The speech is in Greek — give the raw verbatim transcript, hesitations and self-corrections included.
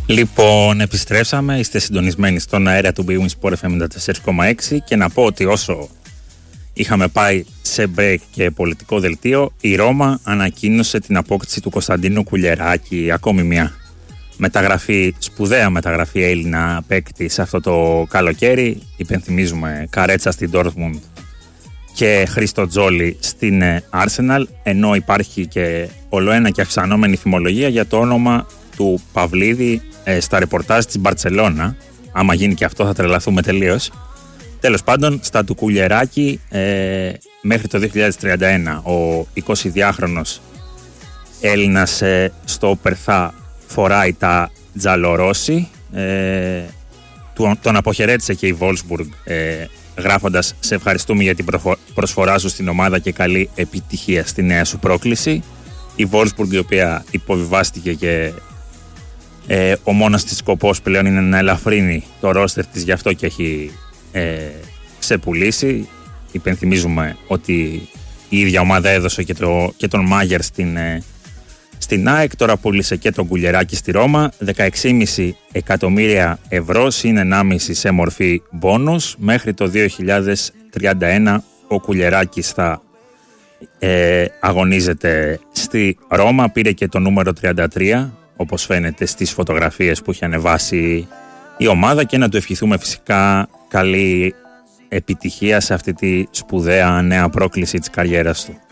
Λοιπόν, επιστρέψαμε, είστε συντονισμένοι στον αέρα του Big Win Sport εφ εμ ενενήντα τέσσερα κόμμα έξι και να πω ότι όσο είχαμε πάει σε break και πολιτικό δελτίο, η Ρώμα ανακοίνωσε την απόκτηση του Κωνσταντίνου Κουλιεράκη, ακόμη μια μεταγραφή, σπουδαία μεταγραφή Έλληνα παίκτη σε αυτό το καλοκαίρι. Υπενθυμίζουμε Καρέτσα στην Dortmund και Χρήστο Τζόλι στην Arsenal, ενώ υπάρχει και ολοένα και αυξανόμενη φημολογία για το όνομα του Παυλίδη ε, στα ρεπορτάζ της Μπαρτσελώνα. Άμα γίνει και αυτό θα τρελαθούμε τελείως. Τέλος πάντων, στα του Κουλιεράκη ε, μέχρι το δύο χιλιάδες τριάντα ένα ο εικοσιδυάχρονος Έλληνας ε, στο Περθά φοράει τα τζαλορόσι. Ε, τον αποχαιρέτησε και η Wolfsburg ε, γράφοντας «Σε ευχαριστούμε για την προσφορά σου στην ομάδα και καλή επιτυχία στη νέα σου πρόκληση». Η Wolfsburg, η οποία υποβιβάστηκε και ε, ο μόνος της σκοπός πλέον είναι να ελαφρύνει το ρόστερ της, γι' αυτό και έχει ε, ξεπουλήσει. Υπενθυμίζουμε ότι η ίδια ομάδα έδωσε και, το, και τον Μάγερ στην, ε, στην ΑΕΚ, τώρα πούλησε και τον Κουλιεράκη στη Ρώμα. δεκαέξι κόμμα πέντε εκατομμύρια ευρώ συν ενάμιση σε μορφή μπόνους. Μέχρι το δύο χιλιάδες τριάντα ένα ο Κουλιεράκης θα ε, αγωνίζεται στη Ρώμα. Πήρε και το νούμερο τριάντα τρία, όπως φαίνεται στις φωτογραφίες που έχει ανεβάσει η ομάδα, και να του ευχηθούμε φυσικά καλή επιτυχία σε αυτή τη σπουδαία νέα πρόκληση της καριέρας του.